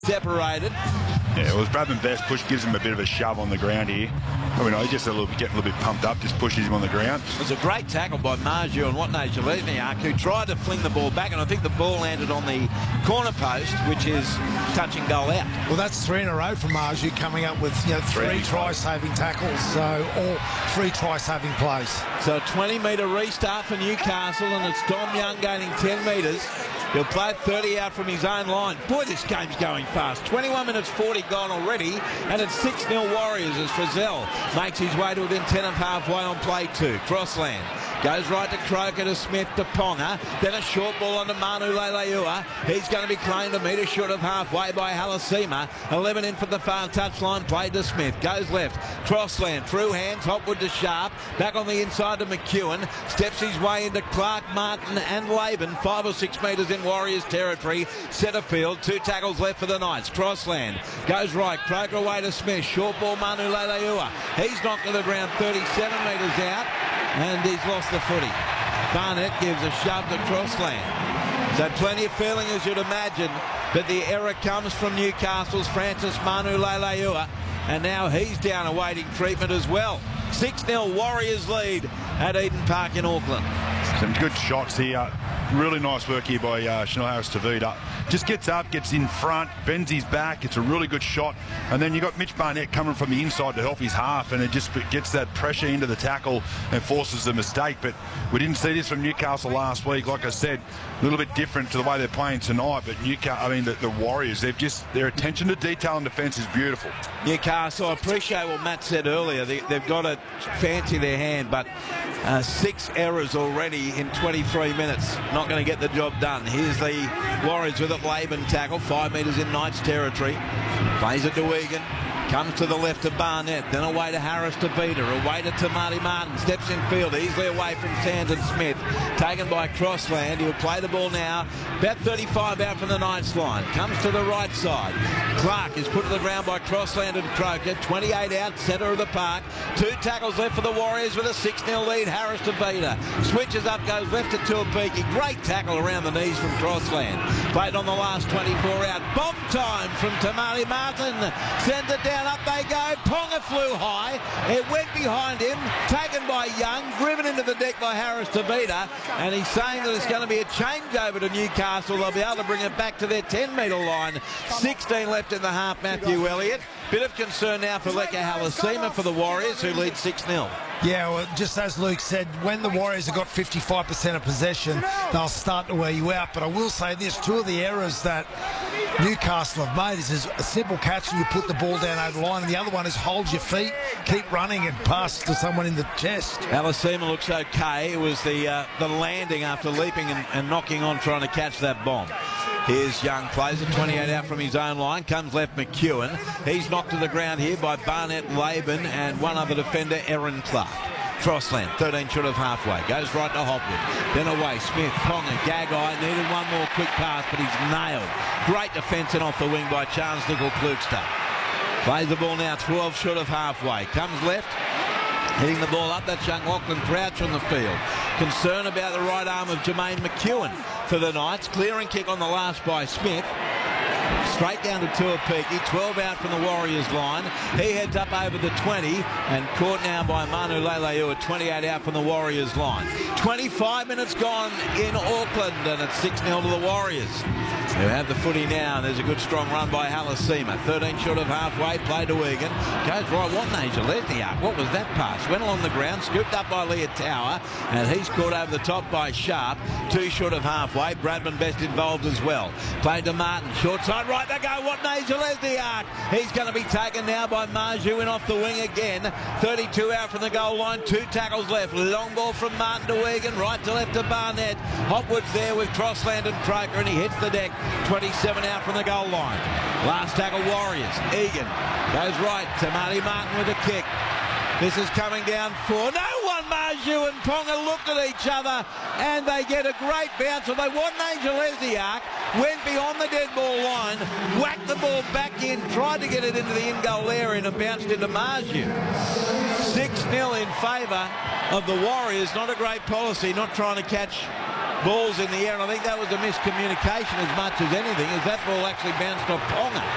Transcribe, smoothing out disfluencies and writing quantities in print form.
Separated. Yeah, well, Bradman Best push gives him a bit of a shove on the ground here. I mean, he's just getting a little bit pumped up, just pushes him on the ground. It was a great tackle by Marju and Watney Jelezniak, who tried to fling the ball back, and I think the ball landed on the corner post, which is touch and goal out. Well, that's 3 in a row for Marju, coming up with 3 try-saving tackles, so all 3 try-saving plays. So a 20-metre restart for Newcastle, and it's Dom Young gaining 10 metres. He'll play it 30 out from his own line. Boy, this game's going fast. 21 minutes 40 gone already, and it's 6-0 Warriors as Frizzell makes his way to within 10 of halfway on play 2. Crossland goes right to Croker, to Smith, to Ponga. Then a short ball onto Manu Leilua. He's going to be claimed a metre short of halfway by Halasima. 11 in for the far touchline, played to Smith. Goes left. Crossland through hands, Hopwood to Sharp. Back on the inside to McEwen. Steps his way into Clark, Martin and Laban. 5 or 6 metres in Warriors territory. Centre field, 2 tackles left for the Knights. Crossland goes right. Croker away to Smith. Short ball, Manu Leilua. He's knocked to the ground 37 metres out. And he's lost the footy. Barnett gives a shove to Crossland. So plenty of feeling, as you'd imagine, but the error comes from Newcastle's Francis Manu Leilua, and now he's down awaiting treatment as well. 6-0 Warriors lead at Eden Park in Auckland. Some good shots here. Really nice work here by Chanel Harris-Tavita. Just gets up, gets in front, bends his back. It's a really good shot. And then you've got Mitch Barnett coming from the inside to help his half, and it just gets that pressure into the tackle and forces the mistake. But we didn't see this from Newcastle last week. Like I said, a little bit different to the way they're playing tonight. But the Warriors, their attention to detail and defence is beautiful. Newcastle, I appreciate what Matt said earlier. They've got to fancy their hand, but 6 errors already in 23 minutes. Not going to get the job done. Here's the Warriors with it. Laban tackle, 5 metres in Knights territory. Plays it to Egan. Comes to the left to Barnett, then away to Harris-Tavita, away to Tamati Martin, steps in field, easily away from Sandon Smith, taken by Crossland. He'll play the ball now, about 35 out from the Knights line, comes to the right side. Clark is put to the ground by Crossland and Croker, 28 out, centre of the park, 2 tackles left for the Warriors with a 6-0 lead. Harris-Tavita switches up, goes left to Tuapiki, great tackle around the knees from Crossland, played on the last 24 out, bomb time from Tamati Martin, sends it down. Up they go. Ponga flew high. It went behind him. Taken by Young. Driven into the deck by Harris-Tavita. And he's saying that it's going to be a changeover to Newcastle. They'll be able to bring it back to their 10-metre line. 16 left in the half, Matthew Elliott. Bit of concern now for Leka Halasima for the Warriors, who lead 6-0. Yeah, well, just as Luke said, when the Warriors have got 55% of possession, they'll start to wear you out. But I will say this, 2 of the errors that Newcastle have made is a simple catch and you put the ball down over the line, and the other one is hold your feet, keep running and pass to someone in the chest. Halasima looks okay. It was the landing after leaping and knocking on, trying to catch that bomb. Here's Young, plays it 28 out from his own line, comes left McEwen. He's knocked to the ground here by Barnett, Laban and one other defender, Aaron Clark. Crossland, 13 short of halfway, goes right to Hopwood, then away, Smith, Ponga, Gagai, needed one more quick pass, but he's nailed. Great defence and off the wing by Charles Nicol-Klugstad. Plays the ball now, 12 short of halfway, comes left, hitting the ball up, that's young Lachlan Crouch on the field. Concern about the right arm of Jermaine McEwen for the Knights. Clearing kick on the last by Smith. Straight down to Tuapiki, 12 out from the Warriors line. He heads up over the 20 and caught now by Manu Leilua, 28 out from the Warriors line. 25 minutes gone in Auckland and it's 6-0 to the Warriors, who have the footy now, and there's a good strong run by Halasima. 13 short of halfway, played to Egan. Goes right, Watney Jelezniak. What was that pass? Went along the ground, scooped up by Leah Tower, and he's caught over the top by Sharp. 2 short of halfway. Bradman Best involved as well. Played to Martin. Short side right, they go. Watney Jelezniak. He's going to be taken now by Marju in off the wing again. 32 out from the goal line. 2 tackles left. Long ball from Martin to Egan. Right to left to Barnett. Hopwood's there with Crossland and Croker, and he hits the deck. 27 out from the goal line. Last tackle Warriors. Egan goes right to Marty Martin with a kick. This is coming down for no one. Marju and Ponga looked at each other and they get a great bounce. Although Watney Jelezniak went beyond the dead ball line, whacked the ball back in, tried to get it into the in-goal area and bounced into Marju. 6-0 in favour of the Warriors. Not a great policy, not trying to catch balls in the air, and I think that was a miscommunication as much as anything, as that ball actually bounced off Ponga.